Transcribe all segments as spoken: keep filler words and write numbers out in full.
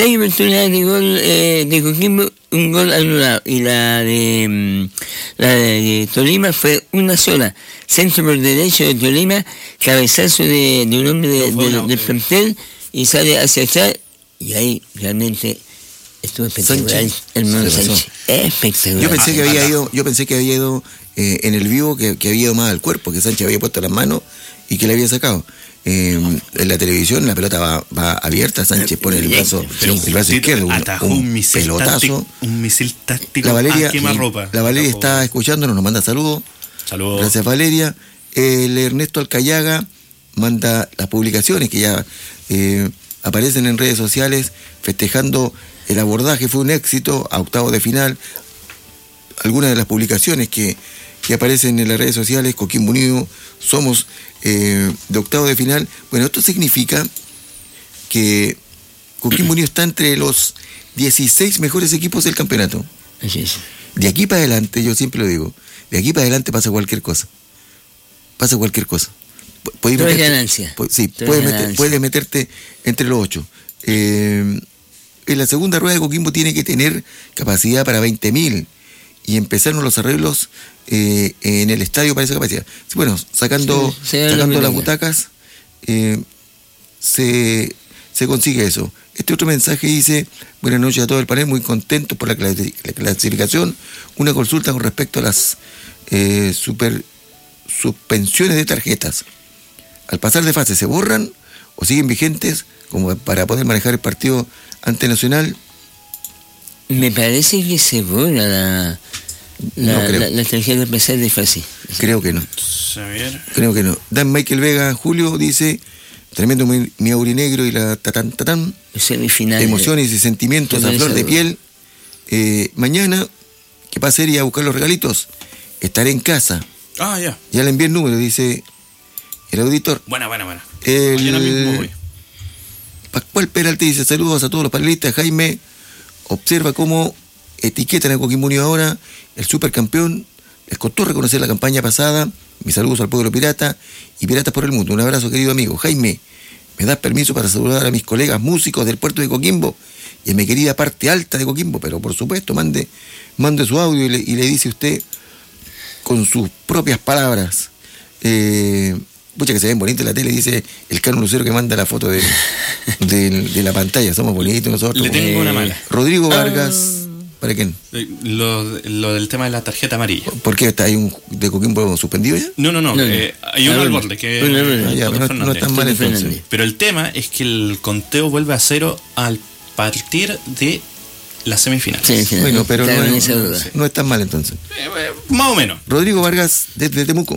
seis oportunidades de gol eh, de Coquimbo, un gol anulado, y la de la de Tolima fue una sola, centro por derecho de Tolima, cabezazo de, de un hombre de, de, de, del plantel, y sale hacia atrás, y ahí realmente estuvo espectacular el Mono Sánchez, espectacular. Yo pensé que había ido, yo pensé que había ido eh, en el vivo, que, que había ido más al cuerpo, que Sánchez había puesto las manos y que le había sacado. Eh, en la televisión la pelota va, va abierta, Sánchez pone el brazo, pero el brazo izquierdo, un, atajó un, un misil pelotazo. Táctico, un misil táctico La Valeria, a quemarropa. La Valeria está escuchándonos, nos manda saludos. Saludos. Gracias, Valeria. El Ernesto Alcayaga manda las publicaciones que ya eh, aparecen en redes sociales festejando el abordaje, fue un éxito, a octavo de final. Algunas de las publicaciones que, que aparecen en las redes sociales, Coquimbo Unido, somos eh, de octavo de final. Bueno, esto significa que Coquimbo Unido está entre los dieciséis mejores equipos del campeonato. Así es. De aquí para adelante, yo siempre lo digo, de aquí para adelante pasa cualquier cosa. Pasa cualquier cosa. Puedes Todo es meterte, ganancia. pu- sí, Todo puedes, es meter- ganancia. puedes meterte entre los ocho. Eh, en la segunda rueda de Coquimbo tiene que tener capacidad para veinte mil y empezaron los arreglos eh, en el estadio para esa capacidad. Bueno, sacando, Sí, se da la sacando las pelota. butacas, eh, se, se consigue eso. Este otro mensaje dice: buenas noches a todo el panel, muy contento por la, clasi- la clasificación. Una consulta con respecto a las eh, super suspensiones de tarjetas. Al pasar de fase, ¿se borran o siguen vigentes como para poder manejar el partido ante Nacional? Me parece que se borra la, la, No creo. la, la tarjeta a pesar de fase. Creo que no. A ver. Creo que no. Dan Michael Vega Julio dice: tremendo mi, mi aurinegro y la tatán tatán. Semifinal. Emociones y sentimientos a También flor de esa- piel. Eh, mañana, ¿qué pasa? Ir a buscar los regalitos. Estaré en casa. Ah, ya. Ya le envié el número, dice el auditor. Buena, buena, buena. El- Mañana mismo voy. Pascual Peralta dice: saludos a todos los panelistas. Jaime observa cómo etiquetan a Coquimbo Unido ahora, el supercampeón. Les costó reconocer la campaña pasada. Mis saludos al pueblo pirata y Piratas por el Mundo. Un abrazo, querido amigo. Jaime, ¿me das permiso para saludar a mis colegas músicos del puerto de Coquimbo y en mi querida parte alta de Coquimbo? Pero por supuesto, mande, mande su audio y le, y le dice usted con sus propias palabras. Eh, pucha, que se ven bonitos en la tele, dice el Carlos Lucero que manda la foto de, de, de la pantalla. Somos bonitos nosotros. Le tengo una mala. Rodrigo Vargas. ¿Para quién? Eh, Lo, lo del tema de la tarjeta amarilla. ¿Por qué está ahí un de Coquimbo suspendido ya? No, no, no. No, no. eh, hay uno Ah, al bueno. borde que Bueno, bueno. Ah, ya, Toto no, no Fernández. es tan mal Toto entonces. Fernández. Pero el tema es que el conteo vuelve a cero al partir de las semifinales. Semifinal. Bueno, pero Estaba no en es, esa duda. no es tan mal entonces. Eh, eh, más o menos. Rodrigo Vargas desde Temuco.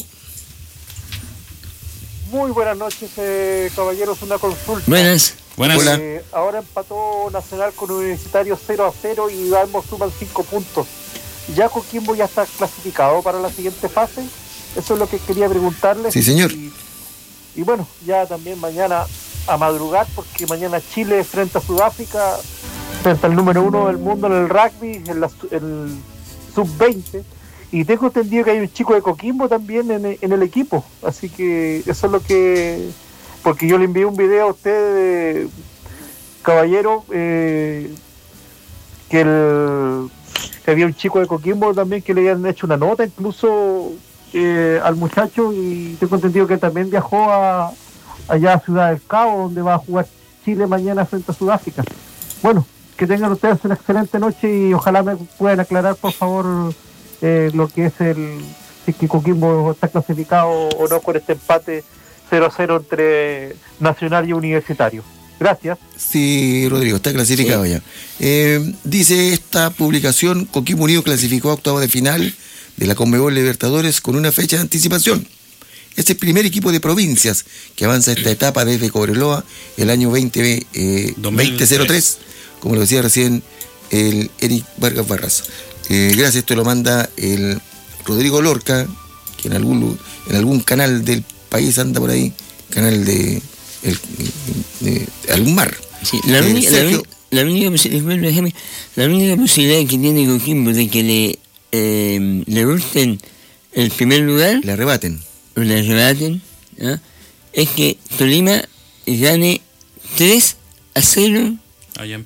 Muy buenas noches, eh, caballeros. Una consulta. Buenas. Buenas. Hola. Eh, ahora empató Nacional con Universitario cero a cero y ambos suman cinco puntos. ¿Ya Coquimbo ya está clasificado para la siguiente fase? Eso es lo que quería preguntarles. Sí, señor. Y, y bueno, ya también mañana a madrugar, porque mañana Chile frente a Sudáfrica, frente al número uno del mundo en el rugby, en la su- el sub veinte. Y tengo entendido que hay un chico de Coquimbo también en, en el equipo. Así que eso es lo que... Porque yo le envié un video a usted, de, caballero, eh, que, el, que había un chico de Coquimbo también que le habían hecho una nota incluso eh, al muchacho, y tengo entendido que también viajó a, allá a Ciudad del Cabo, donde va a jugar Chile mañana frente a Sudáfrica. Bueno, que tengan ustedes una excelente noche y ojalá me puedan aclarar, por favor, eh, lo que es el... si es que Coquimbo está clasificado o no con este empate cero a cero entre Nacional y Universitario. Gracias. Sí, Rodrigo, está clasificado Sí. ya. Eh, dice esta publicación: Coquimbo Unido clasificó a octavo de final de la Conmebol Libertadores con una fecha de anticipación. Es el primer equipo de provincias que avanza esta etapa desde Cobreloa el año veinte, eh, veinte cero tres, como lo decía recién el Eric Vargas Barras. Eh, gracias, esto lo manda el Rodrigo Lorca, que en algún, lu- en algún canal del país anda por ahí, canal de, el, de, de algún mar. Sí, la, Eh, única, la, Sergio- uni- la única posibilidad, déjame, la única posibilidad que tiene Coquimbo de que le eh, le gusten el primer lugar Le arrebaten. o le arrebaten, ¿ah? Es que Tolima gane tres a cero Allá en